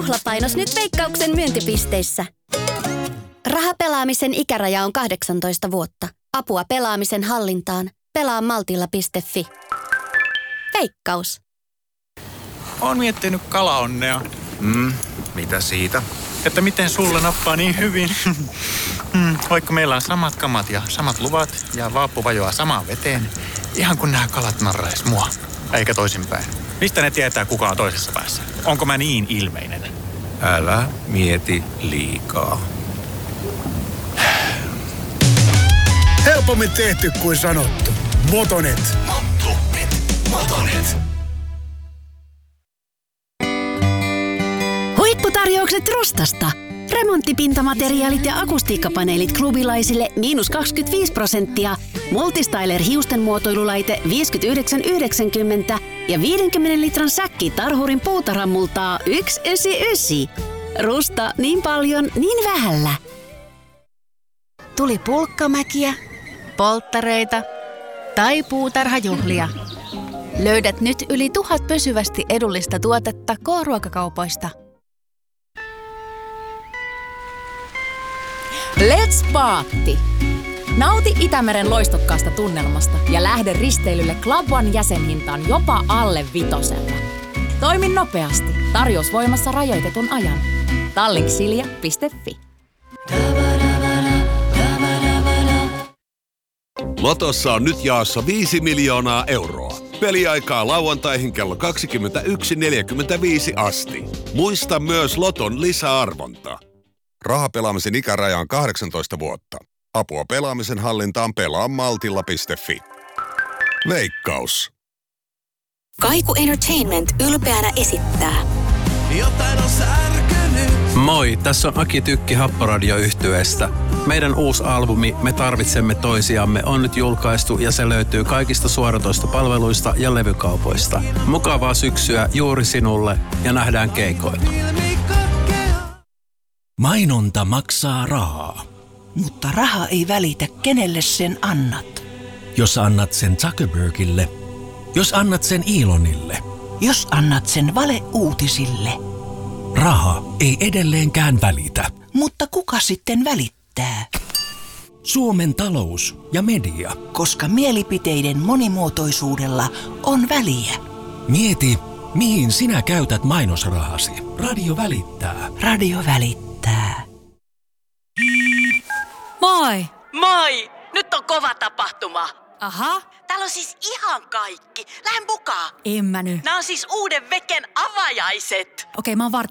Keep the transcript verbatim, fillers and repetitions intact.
Juhlapainos nyt Veikkauksen myyntipisteissä. Rahapelaamisen ikäraja on kahdeksantoista vuotta. Apua pelaamisen hallintaan. Pelaa maltilla piste fi. Veikkaus. Oon miettinyt kalaonnea. Mm, mitä siitä? Että miten sulla nappaa niin hyvin. mm, vaikka meillä on samat kamat ja samat luvat ja vaappu vajoaa samaan veteen. Ihan kun nämä kalat narrais mua. Eikä toisinpäin. Mistä ne tietää, kuka on toisessa päässä? Onko mä niin ilmeinen? Älä mieti liikaa. Helpommin tehty kuin sanottu. Motonet. Motonet. Motonet. Huipputarjoukset Rustasta. Remonttipintamateriaalit ja akustiikkapaneelit klubilaisille miinus kaksikymmentäviisi prosenttia. Multistyler hiustenmuotoilulaite viisikymmentäyhdeksän yhdeksänkymmentä ja viidenkymmenen litran säkki Tarhurin puutarhamultaa yksi yhdeksänkymmentäyhdeksän. Rusta niin paljon, niin vähällä. Tuli pulkkamäkiä, polttareita tai puutarhajuhlia. Löydät nyt yli tuhat pysyvästi edullista tuotetta K-ruokakaupoista. Let's Paatti! Nauti Itämeren loistokkaasta tunnelmasta ja lähde risteilylle Club One jäsenhintaan jopa alle vitosella. Toimi nopeasti. Tarjous voimassa rajoitetun ajan. tallink silja piste fi. Lotossa on nyt jaossa viisi miljoonaa euroa. Peliaikaa lauantaihin kello kaksikymmentäyksi neljäkymmentäviisi asti. Muista myös Loton lisäarvonta. Rahapelaamisen ikäraja on kahdeksantoista vuotta. Apua pelaamisen hallintaan pelaa maltilla piste fi. Veikkaus. Kaiku Entertainment ylpeänä esittää. Jotain on särkynyt. Moi, tässä on Aki Tykki Happoradio-yhtyeestä. Meidän uusi albumi Me tarvitsemme toisiamme on nyt julkaistu ja se löytyy kaikista suoratoistopalveluista ja levykaupoista. Mukavaa syksyä juuri sinulle ja nähdään keikoilla. Mainonta maksaa rahaa. Mutta raha ei välitä, kenelle sen annat. Jos annat sen Zuckerbergille, jos annat sen Elonille, jos annat sen valeuutisille. Raha ei edelleenkään välitä. Mutta kuka sitten välittää? Suomen talous ja media. Koska mielipiteiden monimuotoisuudella on väliä. Mieti, mihin sinä käytät mainosrahasi. Radio välittää. Radio välittää. Moi! Moi! Nyt on kova tapahtuma. Aha. Täällä on siis ihan kaikki. Lähden mukaan. En mä nyt. Nämä on siis uuden veken avajaiset. Okei, mä oon vartija.